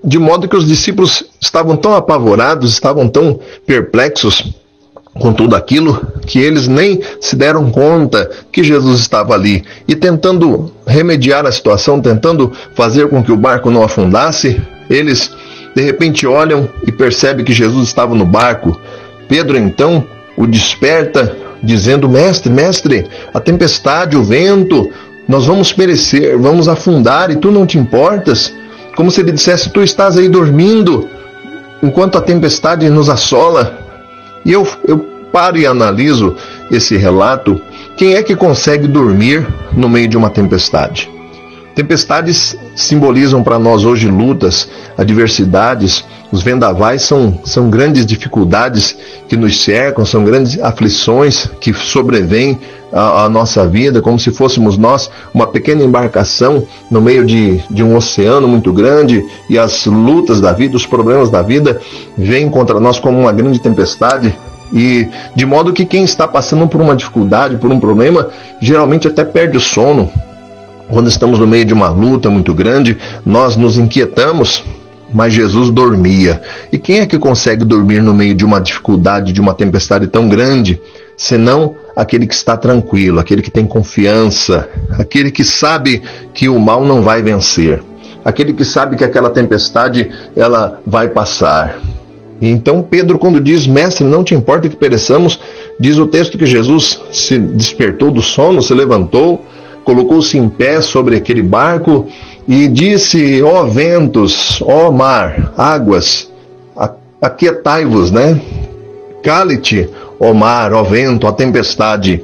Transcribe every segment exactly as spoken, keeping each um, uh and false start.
de modo que os discípulos estavam tão apavorados, estavam tão perplexos com tudo aquilo, que eles nem se deram conta que Jesus estava ali. E tentando remediar a situação, tentando fazer com que o barco não afundasse, eles de repente olham e percebem que Jesus estava no barco. Pedro então o desperta, dizendo: mestre, mestre, a tempestade, o vento, nós vamos perecer, vamos afundar e tu não te importas? Como se ele dissesse: tu estás aí dormindo enquanto a tempestade nos assola. E eu, eu paro e analiso esse relato. Quem é que consegue dormir no meio de uma tempestade? Tempestades simbolizam para nós hoje lutas, adversidades. Os vendavais são, são grandes dificuldades que nos cercam, são grandes aflições que sobrevêm à, à nossa vida, como se fôssemos nós uma pequena embarcação no meio de, de um oceano muito grande, e as lutas da vida, os problemas da vida vêm contra nós como uma grande tempestade. E de modo que quem está passando por uma dificuldade, por um problema, geralmente até perde o sono. Quando estamos no meio de uma luta muito grande, nós nos inquietamos, mas Jesus dormia. E quem é que consegue dormir no meio de uma dificuldade, de uma tempestade tão grande, senão aquele que está tranquilo, aquele que tem confiança, aquele que sabe que o mal não vai vencer, aquele que sabe que aquela tempestade ela vai passar. E então Pedro, quando diz: mestre, não te importa que pereçamos, diz o texto que Jesus se despertou do sono, se levantou, colocou-se em pé sobre aquele barco e disse: ó ventos, ó mar, águas, aquietai-vos, né? Cale-te, ó mar, ó vento, ó tempestade.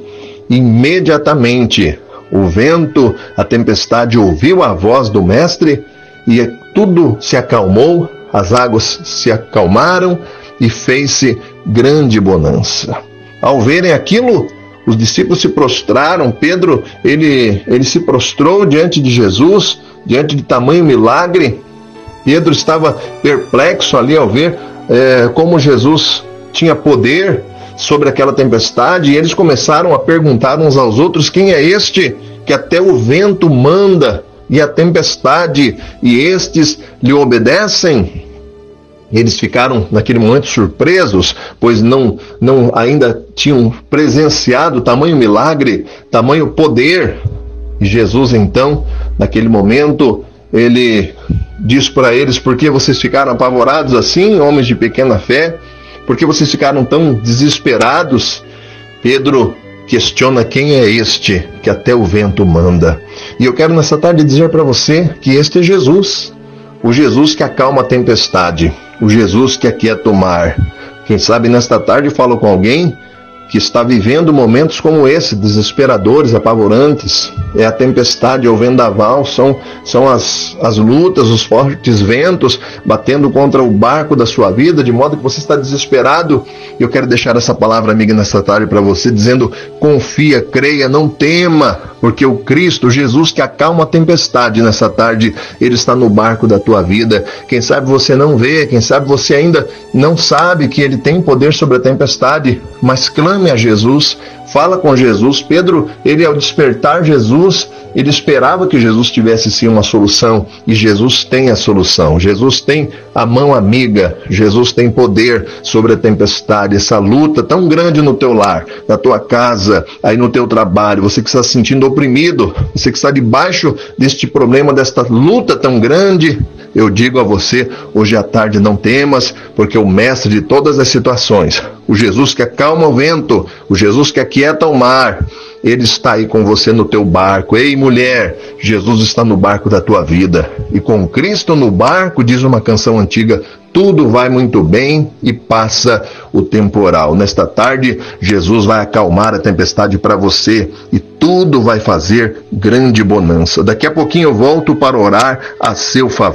Imediatamente o vento, a tempestade ouviu a voz do mestre e tudo se acalmou, as águas se acalmaram e fez-se grande bonança. Ao verem aquilo, os discípulos se prostraram. Pedro, ele, ele se prostrou diante de Jesus, diante de tamanho milagre. Pedro estava perplexo ali ao ver é, como Jesus tinha poder sobre aquela tempestade, e eles começaram a perguntar uns aos outros: quem é este que até o vento manda e a tempestade, e estes lhe obedecem? Eles ficaram naquele momento surpresos, pois não, não ainda tinham presenciado tamanho milagre, tamanho poder. E Jesus então, naquele momento, ele diz para eles: por que vocês ficaram apavorados assim, homens de pequena fé? Por que vocês ficaram tão desesperados? Pedro questiona: quem é este que até o vento manda? E eu quero nessa tarde dizer para você que este é Jesus, o Jesus que acalma a tempestade, o Jesus que aquieta o mar. Quem sabe nesta tarde eu falo com alguém que está vivendo momentos como esse, desesperadores, apavorantes. É a tempestade, é o vendaval, são, são as, as lutas, os fortes ventos batendo contra o barco da sua vida, de modo que você está desesperado. E eu quero deixar essa palavra, amiga, nesta tarde para você, dizendo: confia, creia, não tema, porque o Cristo, Jesus que acalma a tempestade nessa tarde, Ele está no barco da tua vida. Quem sabe você não vê, quem sabe você ainda não sabe que Ele tem poder sobre a tempestade, mas clame a Jesus, fala com Jesus. Pedro, ele ao despertar Jesus, ele esperava que Jesus tivesse sim uma solução, e Jesus tem a solução. Jesus tem a mão amiga, Jesus tem poder sobre a tempestade, essa luta tão grande no teu lar, na tua casa, aí no teu trabalho, você que está se sentindo oprimido, você que está debaixo deste problema, desta luta tão grande. Eu digo a você, hoje à tarde, não temas, porque o mestre de todas as situações, o Jesus que acalma o vento, o Jesus que aquieta o mar, Ele está aí com você no teu barco. Ei, mulher, Jesus está no barco da tua vida. E com Cristo no barco, diz uma canção antiga, tudo vai muito bem e passa o temporal. Nesta tarde, Jesus vai acalmar a tempestade para você e tudo vai fazer grande bonança. Daqui a pouquinho eu volto para orar a seu favor.